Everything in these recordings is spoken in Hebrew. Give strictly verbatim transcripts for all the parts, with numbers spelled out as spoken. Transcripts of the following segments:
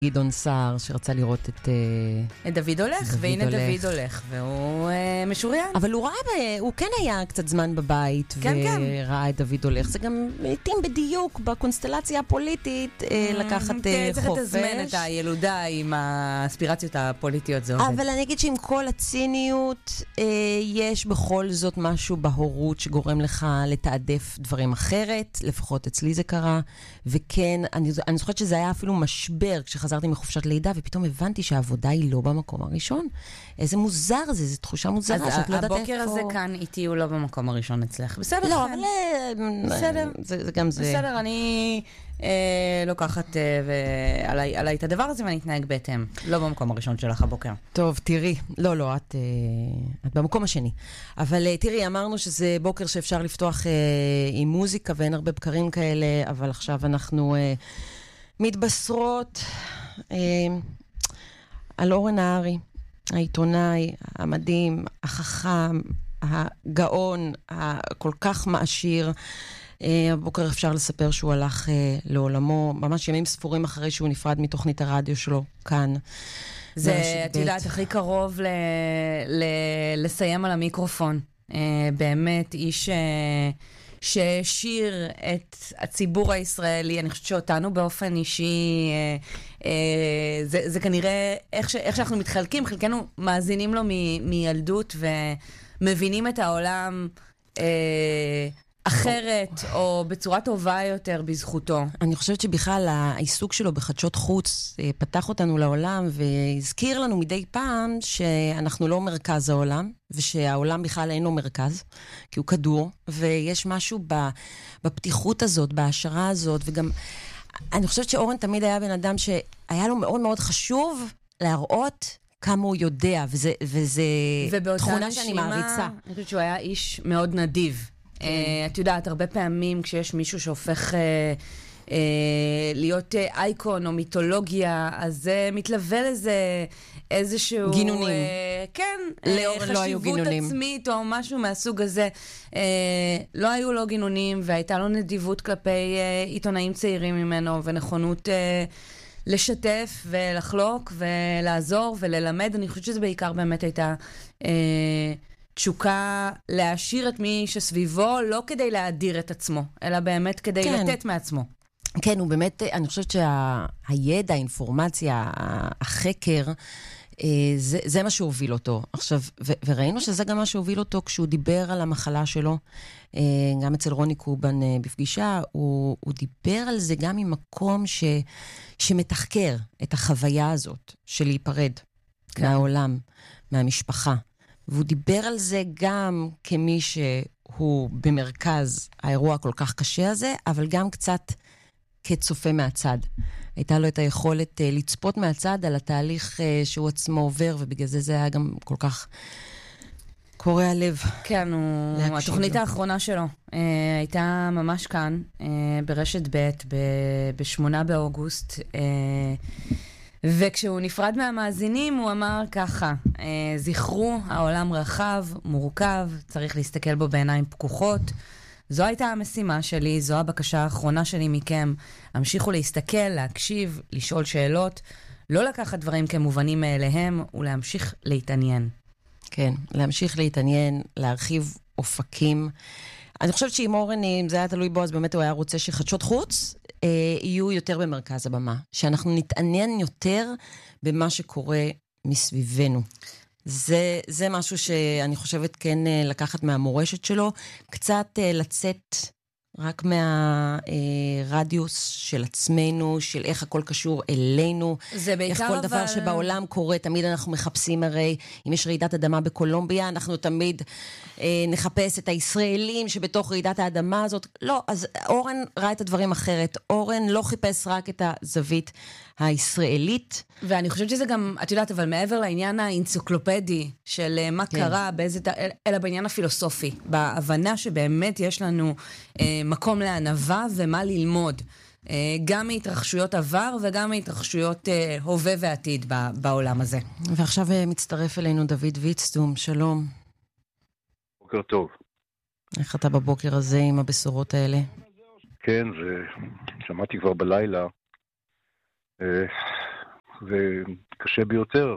גדעון סער שרצה לראות את... את דוד הולך, והנה דוד הולך, והוא משוריין. אבל הוא ראה, הוא כן היה קצת זמן בבית, וראה את דוד הולך. זה גם לעתים בדיוק בקונסטלציה הפוליטית לקחת חופש. צריך לתזמן את הילודה עם האספירציות הפוליטיות זו. אבל אני אגיד שעם כל הציניות, יש בכל זאת משהו בהורות שגורם לך לתעדף דברים אחרת, לפחות אצלי זה קרה, וכן, אני זוכרת שזה היה אפילו משבר כשחזרתי חזרתי מחופשת לידה, ופתאום הבנתי שהעבודה היא לא במקום הראשון. איזה מוזר זה, זו תחושה מוזרה. אז הבוקר הזה כאן איתי הוא לא במקום הראשון אצלך. בסדר, לא, אבל... בסדר. זה גם זה... בסדר, אני לוקחת עליי את הדבר הזה, ואני אתנהג בהתאם. לא במקום הראשון שלך הבוקר. טוב, תראי. לא, לא, את במקום השני. אבל תראי, אמרנו שזה בוקר שאפשר לפתוח עם מוזיקה, ואין הרבה בקרים כאלה, אבל עכשיו אנחנו... מתבשרות אה, על אורן נהרי, העיתונאי, המדהים, החכם, הגאון, הכל כך מעשיר. אה, הבוקר אפשר לספר שהוא הלך אה, לעולמו, ממש ימים ספורים אחרי שהוא נפרד מתוכנית הרדיו שלו כאן. זה, את יודעת, הכי קרוב ל, ל, לסיים על המיקרופון. אה, באמת, איש... אה, ששיר את הציבור הישראלי, אני חושבת שאותנו באופן אישי, אה, אה, זה, זה כנראה איך, ש, איך שאנחנו מתחלקים, חלקנו מאזינים לו מ, מילדות ומבינים את העולם אה, אחרת או בצורה טובה יותר בזכותו. אני חושבת שבכלל העיסוק שלו בחדשות חוץ פתח אותנו לעולם והזכיר לנו מדי פעם שאנחנו לא מרכז העולם, ושהעולם בכלל אין לו מרכז, כי הוא כדור, ויש משהו בפתיחות הזאת, בהשערה הזאת, וגם אני חושבת שאורן תמיד היה בן אדם שהיה לו מאוד מאוד חשוב להראות כמה הוא יודע, וזה, וזה תכונה שאני מעריצה. אני חושבת שהוא היה איש מאוד נדיב. Uh, את יודעת, הרבה פעמים כשיש מישהו שהופך uh, uh, להיות uh, אייקון או מיתולוגיה, אז זה uh, מתלווה לזה איזשהו... גינונים. Uh, כן, לאורן uh, לא היו גינונים. חשיבות עצמית או משהו מהסוג הזה. Uh, לא היו לו גינונים, והייתה לו נדיבות כלפי uh, עיתונאים צעירים ממנו, ונכונות uh, לשתף ולחלוק ולעזור וללמד. אני חושבת שזה בעיקר באמת הייתה... Uh, תשוקה להשאיר את מי שסביבו, לא כדי להאדיר את עצמו, אלא באמת כדי כן. לתת מעצמו. כן, הוא באמת, אני חושבת שהידע, האינפורמציה, החקר, זה, זה מה שהוביל אותו. עכשיו, ו- וראינו שזה גם מה שהוביל אותו כשהוא דיבר על המחלה שלו, גם אצל רוני קובן בפגישה, הוא, הוא דיבר על זה גם ממקום ש, שמתחקר את החוויה הזאת של להיפרד כן. מהעולם, מהמשפחה. והוא דיבר על זה גם כמי שהוא במרכז האירוע כל כך קשה הזה, אבל גם קצת כצופה מהצד. הייתה לו את היכולת לצפות מהצד על התהליך שהוא עצמו עובר, ובגלל זה זה היה גם כל כך קורע הלב. כן, הוא... התוכנית לו. האחרונה שלו אה, הייתה ממש כאן, אה, ברשת ב' ב-שמונה באוגוסט, אה, וכשהוא נפרד מהמאזינים, הוא אמר ככה, זכרו, העולם רחב, מורכב, צריך להסתכל בו בעיניים פקוחות. זו הייתה המשימה שלי, זו הבקשה האחרונה שלי מכם. המשיכו להסתכל, להקשיב, לשאול שאלות, לא לקחת דברים כמובנים מאליהם, ולהמשיך להתעניין. כן, להמשיך להתעניין, להרחיב אופקים. אני חושבת שאם אורן, אם זה היה תלוי בו, אז באמת הוא היה רוצה שחדשות חוץ, אה, יהיו יותר במרכז הבמה. שאנחנו נתעניין יותר במה שקורה מסביבנו. זה, זה משהו שאני חושבת כן לקחת מהמורשת שלו, קצת אה, לצאת רק מהרדיוס של עצמנו, של איך הכל קשור אלינו. זה בעיקר איך כל אבל... דבר שבעולם קורה, תמיד אנחנו מחפשים הרי, אם יש רעידת אדמה בקולומביה, אנחנו תמיד אה, נחפש את הישראלים שבתוך רעידת האדמה הזאת. לא, אז אורן ראה את הדברים אחרת. אורן לא חיפש רק את הזווית הישראלית. ואני חושבת שזה גם, את יודעת, אבל מעבר לעניין האנציקלופדי של מה כן. קרה, באיזה, אלא בעניין הפילוסופי, בהבנה שבאמת יש לנו אה, מקום לענווה ומה ללמוד, אה, גם מהתרחשויות עבר וגם מהתרחשויות אה, הווה ועתיד ב, בעולם הזה. ועכשיו אה, מצטרף אלינו דוד ויצטום, שלום. בוקר טוב. איך אתה בבוקר הזה עם הבשורות האלה? כן, זה, שמעתי כבר בלילה, זה קשה ביותר.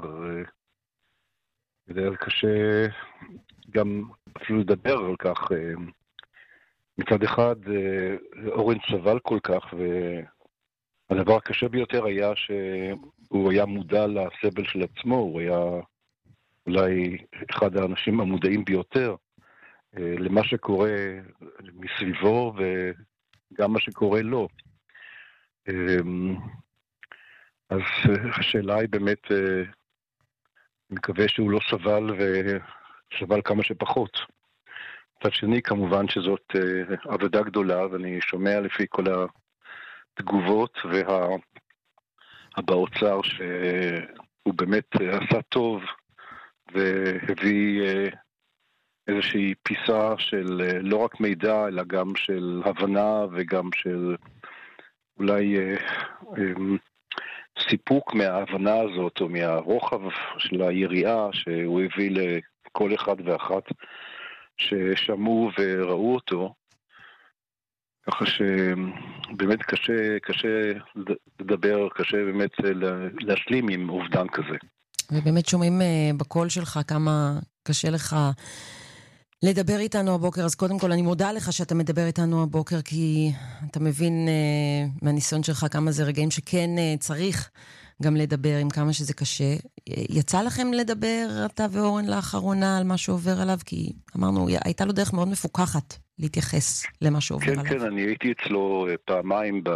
זה קשה גם אפילו לדבר על כך. מצד אחד, אורן סבל כל כך, והדבר הקשה ביותר היה שהוא היה מודע לסבל של עצמו, הוא היה אולי אחד האנשים המודעים ביותר למה שקורה מסביבו וגם מה שקורה לו. אז השאלה היא באמת, אני מקווה שהוא לא סבל וסבל כמה שפחות. מצד שני, כמובן שזאת עבודה גדולה, ואני שומע לפי כל התגובות והבאוצר שהוא באמת עשה טוב והביא איזושהי פיסה של לא רק מידע, אלא גם של הבנה וגם של אולי סיפוק מההבנה הזאת או מהרוחב של היריעה שהוא הביא לכל אחד ואחת ששמעו וראו אותו. ככה שבאמת קשה, קשה לדבר, קשה באמת להשלים עם אובדן כזה. ובאמת שומעים בקול שלך כמה קשה לך לדבר איתנו הבוקר. אז קודם כל אני מודה לך שאתה מדבר איתנו הבוקר, כי אתה מבין uh, מהניסיון שלך כמה זה רגעים שכן uh, צריך גם לדבר עם כמה שזה קשה. יצא לכם לדבר אתה ואורן לאחרונה על מה שעובר עליו? כי אמרנו, הייתה לו דרך מאוד מפוקחת להתייחס למה שעובר כן, עליו. כן, כן, אני הייתי אצלו פעמיים ב...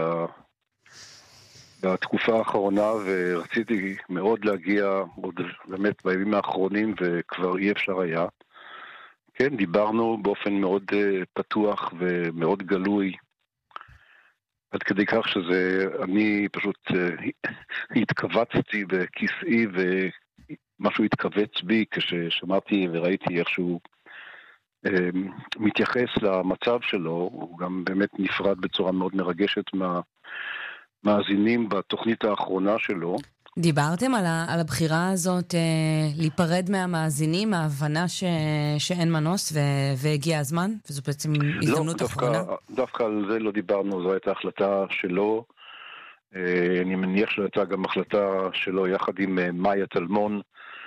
בתקופה האחרונה, ורציתי מאוד להגיע עוד באמת בימים האחרונים, וכבר אי אפשר היה. כן, דיברנו באופן מאוד uh, פתוח ומאוד גלוי, עד כדי כך שזה, אני פשוט uh, התכווצתי בכיסאי, ומשהו התכווץ בי כששמעתי וראיתי איך שהוא uh, מתייחס למצב שלו. הוא גם באמת נפרד בצורה מאוד מרגשת מהמאזינים בתוכנית האחרונה שלו. דיברתם על, ה, על הבחירה הזאת אה, להיפרד מהמאזינים, ההבנה ש, שאין מנוס ו, והגיע הזמן, וזו בעצם הזדמנות לא, אחרונה? דווקא, דווקא על זה לא דיברנו, זו הייתה החלטה שלו. אה, אני מניח שזו הייתה גם החלטה שלו יחד עם אה, מאיה טלמון,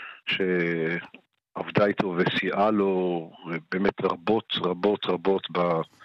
שעבדה איתו וסייעה לו באמת רבות רבות רבות ב...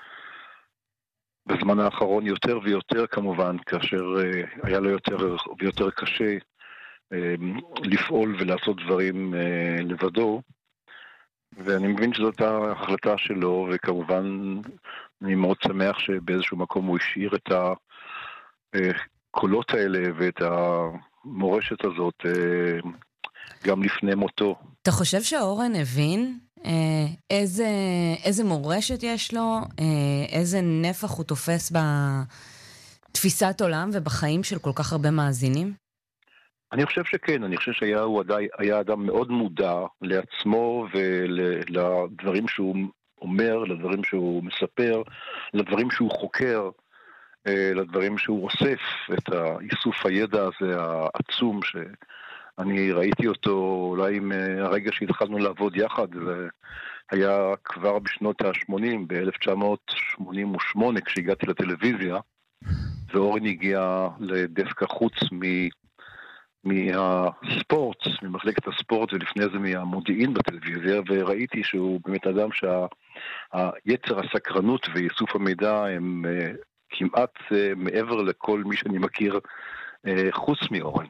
בזמן האחרון יותר ויותר כמובן, כאשר אה, היה לו יותר ויותר קשה לפעול ולעשות דברים לבדו, ואני מבין שזאת ההחלטה שלו, וכמובן אני מאוד שמח שבאיזשהו מקום הוא השאיר את הקולות האלה ואת המורשת הזאת גם לפני מותו. אתה חושב שאורן הבין איזה, איזה מורשת יש לו, איזה נפח הוא תופס בתפיסת עולם ובחיים של כל כך הרבה מאזינים? אני חושב שכן, אני חושב שהיה הוא עדיין, היה אדם מאוד מודע לעצמו ולדברים שהוא אומר, לדברים שהוא מספר, לדברים שהוא חוקר, לדברים שהוא אוסף, את האיסוף הידע הזה העצום שאני ראיתי אותו אולי עם הרגע שהתחלנו לעבוד יחד, זה היה כבר בשנות ה-שמונים, ב-אלף תשע מאות שמונים ושמונה כשהגעתי לטלוויזיה, ואורן הגיע לדסק החוץ מ... מהספורט, ממחלקת הספורט, ולפני זה מהמודיעין בטלוויזיה, וראיתי שהוא באמת אדם שהיצר הסקרנות ואיסוף המידע הם כמעט מעבר לכל מי שאני מכיר חוץ מאורן.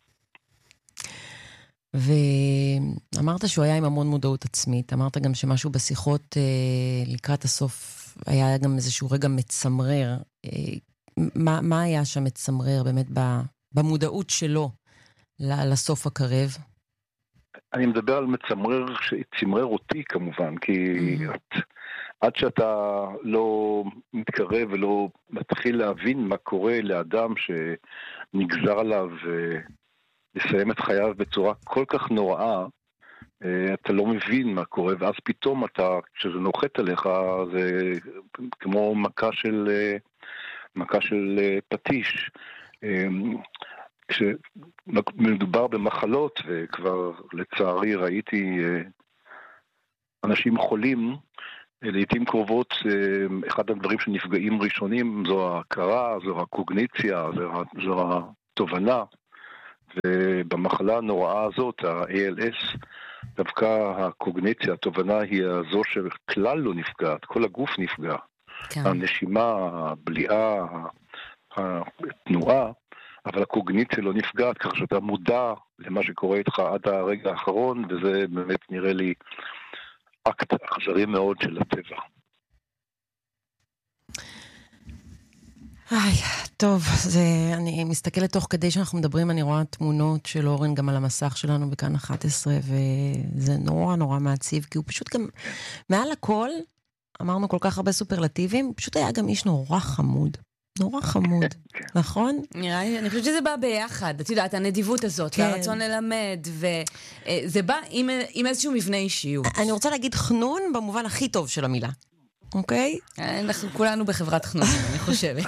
ואמרת שהוא היה עם המון מודעות עצמית, אמרת גם שמשהו בשיחות לקראת הסוף היה גם איזשהו רגע מצמרר. מה, מה היה שם מצמרר באמת במודעות שלו לסוף הקרב? אני מדבר על מצמרר שצמרר אותי כמובן, כי את, עד שאתה לא מתקרב ולא מתחיל להבין מה קורה לאדם שנגזר עליו לסיים את חייו בצורה כל כך נוראה, אתה לא מבין מה קורה, ואז פתאום אתה, כשזה נוחת עליך, זה כמו מכה של, מכה של פטיש. כשמדובר במחלות, וכבר לצערי ראיתי אנשים חולים, לעתים קרובות אחד הדברים שנפגעים ראשונים זו ההכרה, זו הקוגניציה, זו התובנה, ובמחלה הנוראה הזאת, ה-A L S, דווקא הקוגניציה, התובנה היא הזו שכלל לא נפגעת, כל הגוף נפגע. כן. הנשימה, הבליעה, התנועה, אבל הקוגניציה לא נפגעת, כך שאתה מודע למה שקורה איתך עד הרגע האחרון, וזה באמת נראה לי אקט אכזרי מאוד של הטבע. איי, טוב, זה, אני מסתכלת תוך כדי שאנחנו מדברים, אני רואה תמונות של אורן גם על המסך שלנו בכאן אחת עשרה, וזה נורא נורא מעציב, כי הוא פשוט גם, מעל הכל, אמרנו כל כך הרבה סופרלטיבים, פשוט היה גם איש נורא חמוד. נורא חמוד, נכון? נראה לי, אני חושבת שזה בא ביחד, את יודעת, הנדיבות הזאת, והרצון ללמד, וזה בא עם איזשהו מבנה אישיות. אני רוצה להגיד חנון במובן הכי טוב של המילה. אוקיי? אנחנו כולנו בחברת חנון, אני חושבת.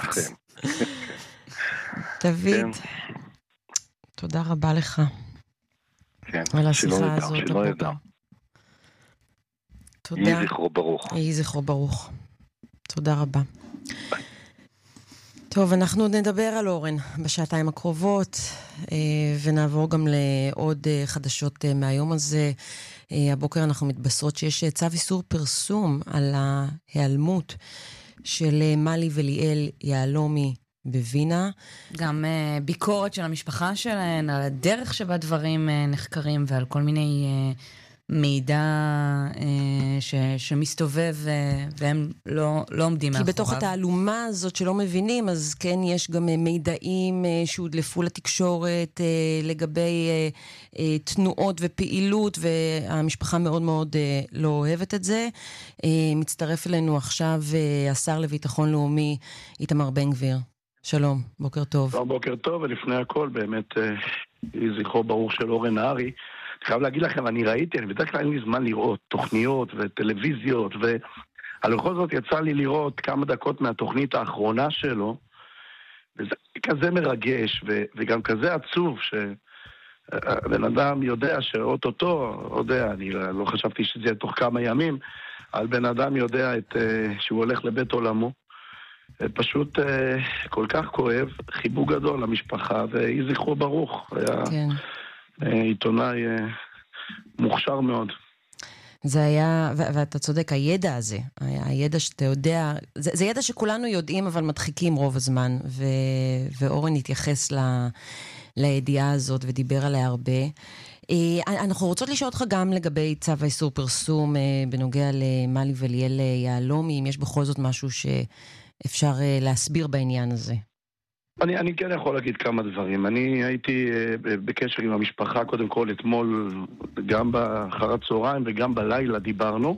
דוד, תודה רבה לך. על השיחה הזאת. שלא ידע. תודה. יהי זכרו ברוך. יהי זכרו ברוך. תודה רבה. טוב, אנחנו נדבר על אורן בשעתיים הקרובות, ונעבור גם לעוד חדשות מהיום הזה. הבוקר אנחנו מתבשרות שיש צו איסור פרסום על ההיעלמות של מלי וליאל יהלומי בווינה. גם ביקורת של המשפחה שלהן, על הדרך שבה דברים נחקרים ועל כל מיני מידע ש, שמסתובב והם לא, לא עומדים מאחוריו. כי בתוך התעלומה הזאת שלא מבינים, אז כן יש גם מידעים שהודלפו לתקשורת לגבי תנועות ופעילות, והמשפחה מאוד מאוד לא אוהבת את זה. מצטרף אלינו עכשיו השר לביטחון לאומי איתמר בן גביר. שלום, בוקר טוב. בוקר טוב, ולפני הכל באמת זכרו ברוך של אורן נהרי. חייב להגיד לכם, אני ראיתי, אני בדרך כלל אין לי זמן לראות תוכניות וטלוויזיות, ועל בכל זאת יצא לי לראות כמה דקות מהתוכנית האחרונה שלו, וזה כזה מרגש, ו- וגם כזה עצוב, שהבן אדם יודע שאוטוטו, יודע, אני לא חשבתי שזה יהיה תוך כמה ימים, אבל בן אדם יודע את, שהוא הולך לבית עולמו, פשוט כל כך כואב, חיבוק גדול למשפחה, ויהי זכרו ברוך. כן. עיתונאי מוכשר מאוד. זה היה, ו- ואתה צודק, הידע הזה, הידע שאתה יודע, זה, זה ידע שכולנו יודעים, אבל מדחיקים רוב הזמן, ו- ואורן התייחס ל- לידיעה הזאת ודיבר עליה הרבה. אנחנו רוצות לשאול אותך גם לגבי צו האיסור פרסום בנוגע למלי וליאל יהלומי, אם יש בכל זאת משהו שאפשר להסביר בעניין הזה. אני, אני כן יכול להגיד כמה דברים. אני הייתי בקשר עם המשפחה, קודם כל אתמול, גם באחר הצהריים וגם בלילה דיברנו,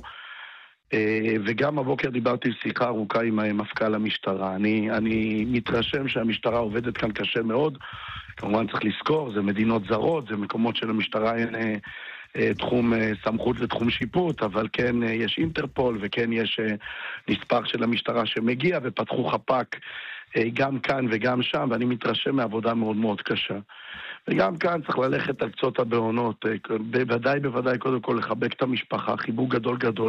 וגם הבוקר דיברתי שיחה ארוכה עם מפכ"ל המשטרה. אני, אני מתרשם שהמשטרה עובדת כאן קשה מאוד, כמובן צריך לזכור, זה מדינות זרות, זה מקומות של המשטרה אין תחום סמכות ותחום שיפוט, אבל כן יש אינטרפול וכן יש נספח של המשטרה שמגיע ופתחו חפ"ק גם כאן וגם שם, ואני מתרשם מעבודה מאוד מאוד קשה. וגם כאן צריך ללכת על קצות הבעונות, בוודאי בוודאי קודם כל לחבק את המשפחה, חיבוק גדול גדול,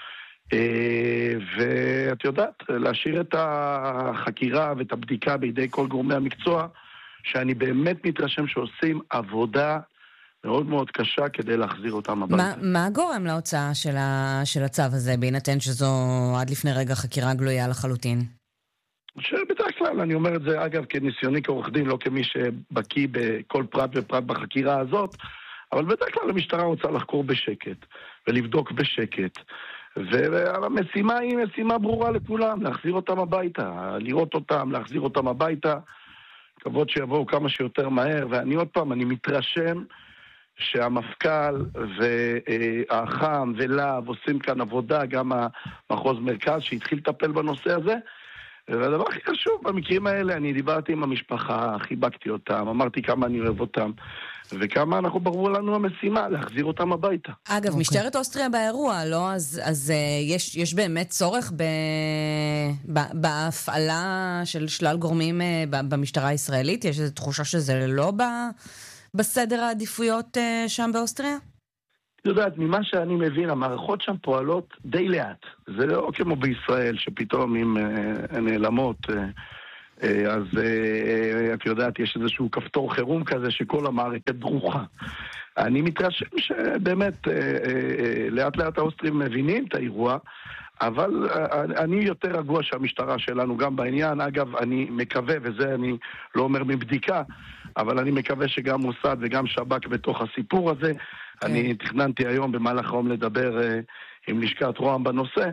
ואת יודעת, להשאיר את החקירה ואת הבדיקה בידי כל גורמי המקצוע, שאני באמת מתרשם שעושים עבודה מאוד מאוד קשה כדי להחזיר אותם הביתה. מה, מה גורם להוצאה של, ה, של הצו הזה, בהינתן שזו עד לפני רגע חקירה גלויה לחלוטין? שבדרך כלל, אני אומר את זה אגב כניסיוני כעורך דין, לא כמי שבקיא בכל פרט ופרט בחקירה הזאת, אבל בדרך כלל המשטרה רוצה לחקור בשקט, ולבדוק בשקט, והמשימה היא משימה ברורה לכולם, להחזיר אותם הביתה, לראות אותם, להחזיר אותם הביתה, כבוד שיבואו כמה שיותר מהר, ואני עוד פעם, אני מתרשם שהמפכ"ל והחם ולהב עושים כאן עבודה, גם המחוז מרכז שהתחיל לטפל בנושא הזה, והדבר הכי חשוב, במקרים האלה אני דיברתי עם המשפחה, חיבקתי אותם, אמרתי כמה אני אוהב אותם, וכמה אנחנו ברור לנו המשימה, להחזיר אותם הביתה. אגב, okay. משטרת אוסטריה באירוע, לא? אז, אז uh, יש, יש באמת צורך ב, ב, בהפעלה של שלל גורמים uh, במשטרה הישראלית? יש איזו תחושה שזה לא ב, בסדר העדיפויות uh, שם באוסטריה? יודעת, ממה שאני מבין, המערכות שם פועלות די לאט. זה לא כמו בישראל, שפתאום עם uh, נעלמות uh, אז את יודעת, יש איזשהו כפתור חירום כזה שכל המערכת דרוכה. אני מתרשם שבאמת לאט לאט האוסטרים מבינים את האירוע, אבל אני יותר רגוע שהמשטרה שלנו גם בעניין. אגב, אני מקווה, וזה אני לא אומר מבדיקה, אבל אני מקווה שגם מוסד וגם שב"כ בתוך הסיפור הזה. אני תכננתי היום במהלך היום לדבר עם לשכת רוה"מ בנושא,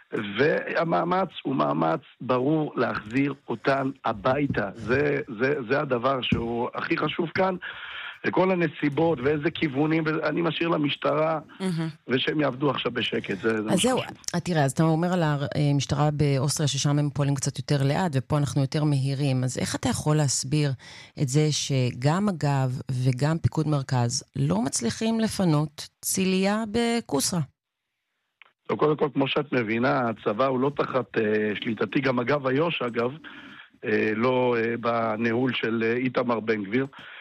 והמאמץ הוא מאמץ ברור להחזיר אותן הביתה. זה, זה, זה הדבר שהוא הכי חשוב כאן. כל הנסיבות ואיזה כיוונים, אני משאיר למשטרה, ושהם יעבדו עכשיו בשקט. אז זהו, תראה, אז אתה אומר על המשטרה באוסטריה, ששם הם פועלים קצת יותר לאט, ופה אנחנו יותר מהירים, אז איך אתה יכול להסביר את זה שגם מג"ב וגם פיקוד מרכז לא מצליחים לפנות ציליה בקוסרה? קודם כל, כמו שאת מבינה, הצבא הוא לא תחת שליטתי, גם מג"ב איו"ש, אגב, לא בניהול של איתמר בן גביר.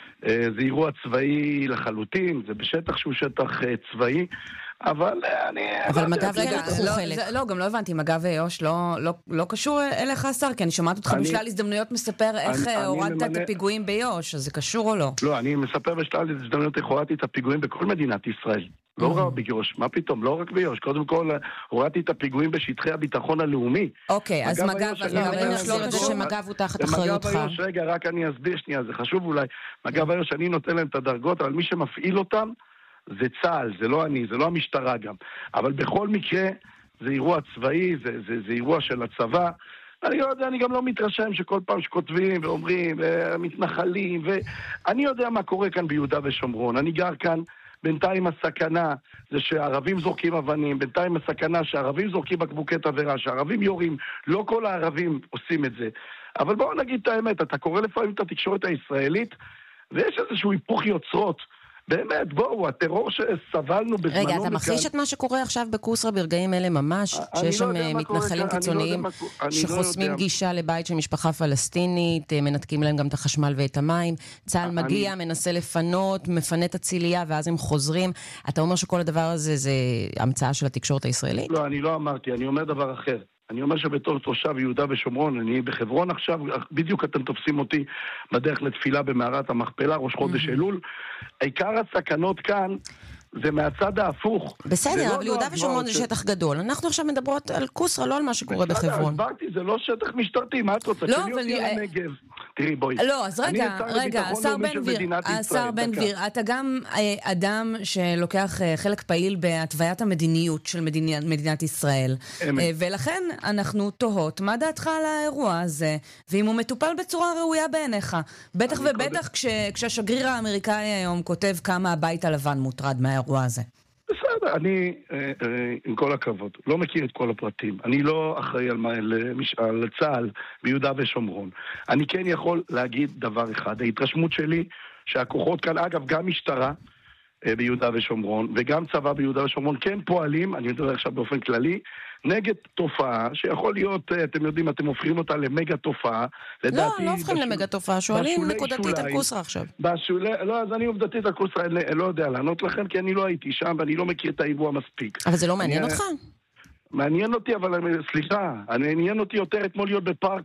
זה אירוע צבאי לחלוטין, זה בשטח שהוא שטח צבאי, אבל אני... אבל מג"ב רגע, לא, גם לא הבנתי, מג"ב ואיו"ש לא קשור אליך השר, כי אני שמעת אותך בשלל הזדמנויות מספר איך הורדת את הפיגועים ביו"ש, אז זה קשור או לא? לא, אני מספר בשלל הזדמנויות איך הורדתי את הפיגועים בכל מדינת ישראל. לא רק ביו"ש, מה פתאום? לא רק ביו"ש. קודם כל, הורדתי את הפיגועים בשטחי הביטחון הלאומי. אוקיי, אז מג"ב ואיו"ש לא קשור. שמג"ב הוא תחת אחריותך. מג"ב ואיו"ש, רגע, רק אני אסביר שנייה, זה חשוב אולי. מג"ב ואיו"ש, אני נותן להם את הדרגות, אבל מי שמפעיל אותם זה צה"ל, זה לא אני, זה לא המשטרה גם. אבל בכל מקרה, זה אירוע צבאי, זה, זה, זה אירוע של הצבא. אני לא יודע, אני גם לא מתרשם שכל פעם שכותבים ואומרים, מתנחלים, ואני יודע מה קורה כאן ביהודה ושומרון. אני גר כאן, בינתיים הסכנה זה שהערבים זורקים אבנים, בינתיים הסכנה שהערבים זורקים בקבוקי תבערה, שהערבים יורים, לא כל הערבים עושים את זה. אבל בואו נגיד את האמת, אתה קורא לפעמים את התקשורת הישראלית, ויש איזשהו היפוך יוצרות. באמת, בואו, הטרור שסבלנו בזמנו... רגע, אתה מכחיש את מה שקורה עכשיו בקוסרה ברגעים אלה ממש, שיש שם מתנחלים קיצוניים שחוסמים גישה לבית של משפחה פלסטינית, מנתקים להם גם את החשמל ואת המים, צה"ל מגיע, מנסה לפנות, מפנה את הציליה, ואז הם חוזרים. אתה אומר שכל הדבר הזה זה המצאה של התקשורת הישראלית? לא, אני לא אמרתי, אני אומר דבר אחר. אני אומר שבתור תושב יהודה ושומרון, אני בחברון עכשיו, בדיוק אתם תופסים אותי בדרך לתפילה במערת המכפלה, ראש חודש אלול. עיקר הסכנות כאן זה מהצד ההפוך. בסדר, אבל יהודה ושומרון זה שטח גדול. אנחנו עכשיו מדברות על קוסרה, לא על מה שקורה בחברון. הסברתי, זה לא שטח משטרתי, מה את רוצה? לא, אבל... תראי, בואי. לא, אז רגע, רגע, השר בן גביר, השר בן גביר, אתה גם אדם שלוקח חלק פעיל בהתוויית המדיניות של מדינת ישראל, ולכן אנחנו תוהות, מה דעתך על האירוע הזה, ואם הוא מטופל בצורה ראויה בעיניך? בטח ובטח כשהשגריר האמריקאי היום כותב כמה הבית הלבן מוטרד מהאירוע הזה. בסדר, אני, עם כל הכבוד, לא מכיר את כל הפרטים. אני לא אחראי על, על צה"ל ביהודה ושומרון. אני כן יכול להגיד דבר אחד. ההתרשמות שלי שהכוחות כאן, אגב, גם משטרה ביהודה ושומרון, וגם צבא ביהודה ושומרון, כן פועלים, אני יודע עכשיו באופן כללי, נגד תופעה שיכול להיות, אתם יודעים, אתם הופכים אותה למגה תופעה. לא, לא הופכים למגה תופעה, שואלים נקודתית על קוסרה עכשיו. בשולי, לא, אז אני עובדתית על קוסרה, לא יודע לענות לכם, כי אני לא הייתי שם ואני לא מכיר את האירוע מספיק. אבל זה לא מעניין אותך? מעניין אותי, אבל סליחה, מעניין אותי יותר אתמול להיות בפארק,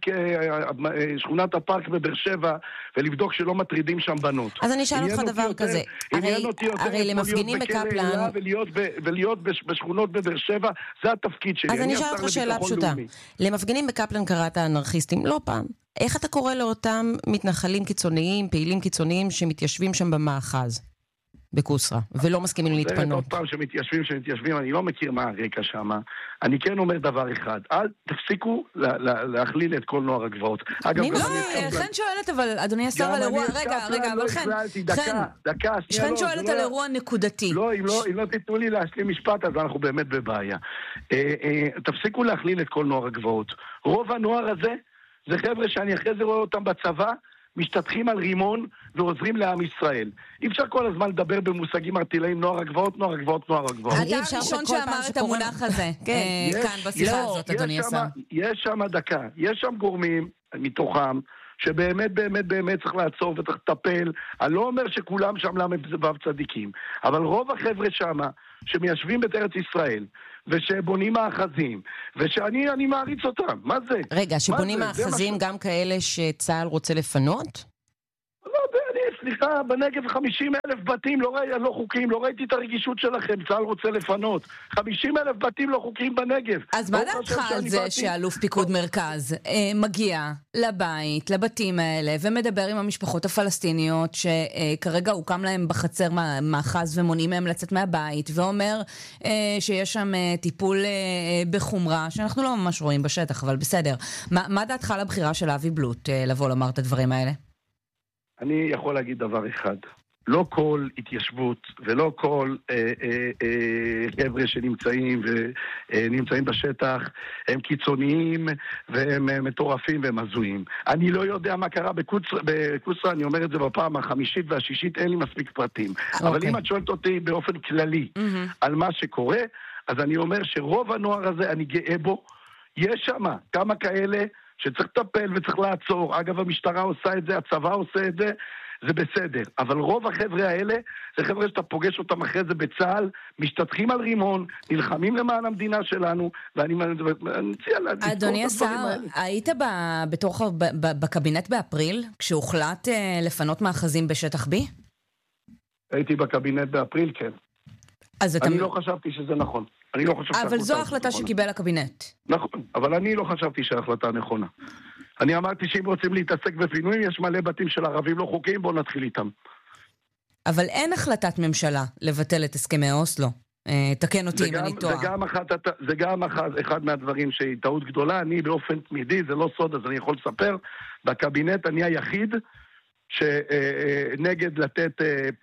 שכונת הפארק בבאר שבע, ולבדוק שלא מטרידים שם בנות. אז אני אשאל אותך דבר כזה, הרי למפגינים בקפלן... ולהיות בשכונות בבאר שבע, זה התפקיד שלי. אז אני אשאל אותך שאלה פשוטה. למפגינים בקפלן קראת אנרכיסטים, לא פעם. איך אתה קורא לאותם מתנחלים קיצוניים, פעילים קיצוניים, שמתיישבים שם במאחז? בקוסרה, ולא מסכימים להתפנות. עוד פעם שמתיישבים, שמתיישבים, אני לא מכיר מה הרקע שם. אני כן אומר דבר אחד, אל תפסיקו להכליל את כל נוער הגבעות. אגב, חן שואלת, אבל אדוני השר על אירוע, רגע, רגע, אבל חן, חן שואלת על אירוע נקודתי. לא, אם לא תיתנו לי להשלים משפט, אז אנחנו באמת בבעיה. תפסיקו להכליל את כל נוער הגבעות. רוב הנוער הזה, זה חבר'ה שאני אחרי זה רואה אותם בצבא, משתתחים על רימון ועוזרים לעם ישראל. אי אפשר כל הזמן לדבר במושגים ארטילאיים, נוער הגבעות, נוער הגבעות, נוער הגבעות. אתה הראשון שאמר את המונח הזה, כאן בשיחה הזאת, אדוני השר. יש שם דקה, יש שם גורמים מתוכם שבאמת באמת באמת צריך לעצור וצריך לטפל. אני לא אומר שכולם שם למבב צדיקים, אבל רוב החבר'ה שם שמיישבים את ארץ ישראל ושבונים מאחזים, ושאני אני מעריץ אותם, מה זה? רגע, שבונים מאחזים גם כאלה שצה"ל רוצה לפנות? לא יודע, אני, סליחה, בנגב חמישים אלף בתים לא, ראי, לא חוקיים, לא ראיתי את הרגישות שלכם, צה"ל רוצה לפנות. חמישים אלף בתים לא חוקיים בנגב. אז מה דעתך על זה באתי... שאלוף פיקוד מרכז אה, מגיע לבית, לבתים האלה, ומדבר עם המשפחות הפלסטיניות, שכרגע הוקם להם בחצר מאחז ומונעים מהם לצאת מהבית, ואומר אה, שיש שם אה, טיפול אה, בחומרה, שאנחנו לא ממש רואים בשטח, אבל בסדר. מה, מה דעתך על הבחירה של אבי בלוט אה, לבוא לומר את הדברים האלה? אני יכול להגיד דבר אחד, לא כל התיישבות ולא כל אה, אה, אה, חבר'ה שנמצאים ונמצאים בשטח הם קיצוניים והם אה, מטורפים והם הזויים. אני לא יודע מה קרה בקוצרה, בקוצרה, אני אומר את זה בפעם החמישית והשישית, אין לי מספיק פרטים. Okay. אבל אם את שואלת אותי באופן כללי mm-hmm. על מה שקורה, אז אני אומר שרוב הנוער הזה, אני גאה בו, יש שם כמה כאלה שצריך לטפל וצריך לעצור. אגב, המשטרה עושה את זה, הצבא עושה את זה, זה בסדר. אבל רוב החבר'ה האלה, זה חבר'ה שאתה פוגש אותם אחרי זה בצה"ל, משתתחים על רימון, נלחמים למען המדינה שלנו, ואני מציע להגיד... אדוני השר, היית בתוך, בקבינט באפריל, כשהוחלט לפנות מאחזים בשטח B? הייתי בקבינט באפריל, כן. אני לא חשבתי שזה נכון. אני לא חושב אבל זו ההחלטה שקיבל הקבינט. נכון, אבל אני לא חשבתי שההחלטה נכונה. אני אמרתי שאם רוצים להתעסק בפינויים, יש מלא בתים של ערבים לא חוקיים, בואו נתחיל איתם. אבל אין החלטת ממשלה לבטל את הסכמי אוסלו. תקן אותי אם אני טועה. זה גם אחד מהדברים שהיא טעות גדולה. אני באופן תמידי, זה לא סוד, אז אני יכול לספר, בקבינט אני היחיד שנגד לתת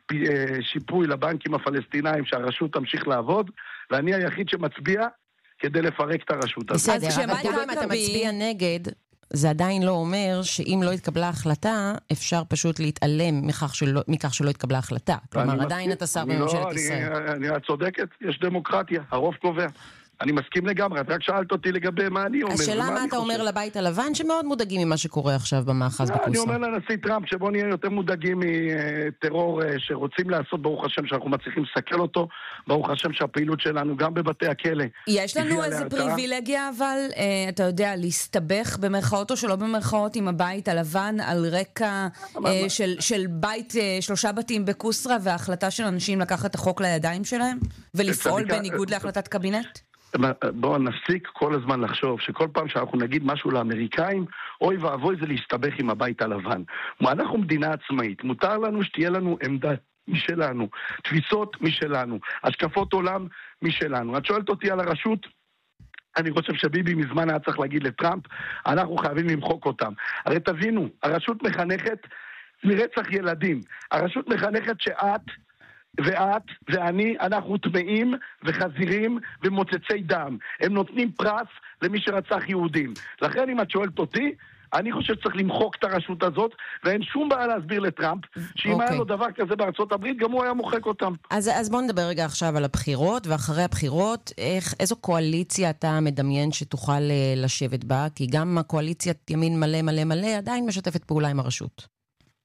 שיפוי לבנקים הפלסטינאים שהרשות תמשיך לעבוד, ואני היחיד שמצביע כדי לפרק את הרשות הזאת. בסדר, אבל גם אם אתה מצביע נגד, זה עדיין לא אומר שאם לא התקבלה החלטה, אפשר פשוט להתעלם מכך שלא, מכך שלא התקבלה החלטה. כלומר, עדיין אתה שר בממשלת ישראל. אני, אני צודקת, יש דמוקרטיה, הרוב קובע. אני מסכים לגמרי, את רק שאלת אותי לגבי מה אני אומר. השאלה מה אתה אומר לבית הלבן, שמאוד מודאגים ממה שקורה עכשיו במאחז בקוסה. אני אומר לנשיא טראמפ, שבוא נהיה יותר מודאגים מטרור שרוצים לעשות, ברוך השם שאנחנו מצליחים לסכל אותו, ברוך השם שהפעילות שלנו גם בבתי הכלא. יש לנו איזה פריבילגיה, אבל אתה יודע, להסתבך במרכאות או שלא במרכאות עם הבית הלבן, על רקע של בית, שלושה בתים בקוסרה, וההחלטה של אנשים לקחת את החוק לידיים שלהם, ולפעול בניגוד להחלטת קבינט? בואו נפסיק כל הזמן לחשוב שכל פעם שאנחנו נגיד משהו לאמריקאים, אוי ואבוי זה להסתבך עם הבית הלבן. אנחנו מדינה עצמאית, מותר לנו שתהיה לנו עמדה משלנו, תפיסות משלנו, השקפות עולם משלנו. את שואלת אותי על הרשות, אני חושב שביבי מזמן היה צריך להגיד לטראמפ, אנחנו חייבים למחוק אותם. הרי תבינו, הרשות מחנכת מרצח ילדים, הרשות מחנכת שאת ואת ואני, אנחנו טמאים וחזירים ומוצצי דם. הם נותנים פרס למי שרצח יהודים. לכן אם את שואלת אותי, אני חושב שצריך למחוק את הרשות הזאת, ואין שום בעיה להסביר לטראמפ, שאם okay. היה לו דבר כזה בארצות הברית, גם הוא היה מוחק אותם. אז, אז בואו נדבר רגע עכשיו על הבחירות, ואחרי הבחירות, איך, איזו קואליציה אתה מדמיין שתוכל לשבת בה? כי גם הקואליציית ימין מלא מלא מלא עדיין משתפת פעולה עם הרשות.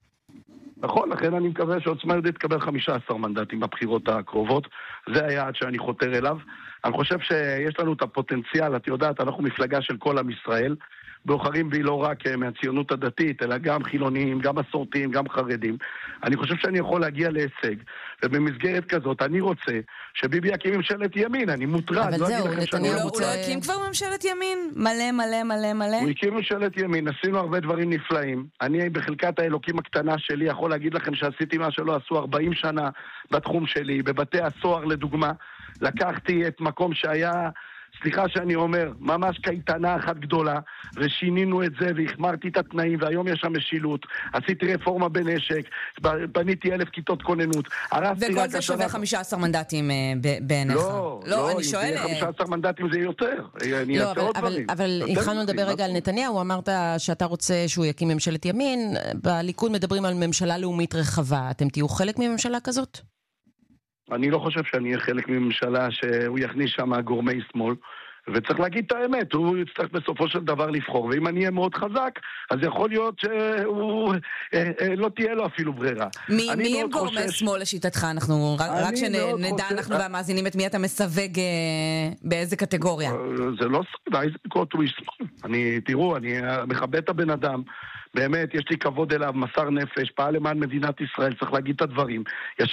נכון, לכן אני מקווה שעוצמה יהודית תקבל חמישה עשר מנדטים בבחירות הקרובות. זה היעד שאני חותר אליו. אני חושב שיש לנו את הפוטנציאל, את יודעת, אנחנו מפלגה של כל עם ישראל, בוחרים בי לא רק מהציונות הדתית, אלא גם חילוניים, גם מסורתיים, גם חרדים. אני חושב שאני יכול להגיע להישג, ובמסגרת כזאת אני רוצה שביבי יקים ממשלת ימין, אני מוטרד. אבל זהו, נתניהו הוא לא הקים כבר ממשלת ימין? מלא, מלא, מלא, מלא? הוא הקים ממשלת ימין, עשינו הרבה דברים נפלאים. אני בחלקת האלוקים הקטנה שלי יכול להגיד לכם שעשיתי מה שלא עשו ארבעים שנה בתחום שלי, בבתי הסוהר לדוגמה. לקחתי את מקום שהיה... סליחה שאני אומר, ממש קייטנה אחת גדולה, ושינינו את זה, והחמרתי את התנאים, והיום יש שם משילות, עשיתי רפורמה בנשק, בניתי אלף כיתות כוננות. וכל זה שווה חמישה עשר מנדטים בעיניך. לא, לא, אם זה יהיה חמישה עשר מנדטים זה יותר. אני אעשה עוד דברים. אבל התחלנו לדבר רגע על נתניהו, אמרת שאתה רוצה שהוא יקים ממשלת ימין, בליכוד מדברים על ממשלה לאומית רחבה, אתם תהיו חלק מממשלה כזאת? אני לא חושב שאני אהיה חלק מממשלה שהוא יכניס שם גורמי שמאל. וצריך להגיד את האמת, הוא יצטרך בסופו של דבר לבחור, ואם אני אהיה מאוד חזק, אז יכול להיות שהוא אה, אה, לא תהיה לו אפילו ברירה. מי, מי הם גורמי חושש... שמאל לשיטתך? אנחנו, רק שנדע חושש... אנחנו והמאזינים את מי אתה מסווג אה, באיזה קטגוריה. זה לא סוד, איזנקוט הוא איש שמאל. אני, תראו, אני מכבד את הבן אדם, באמת, יש לי כבוד אליו, מסר נפש, פעל למען מדינת ישראל, צריך להגיד את הדברים. ישב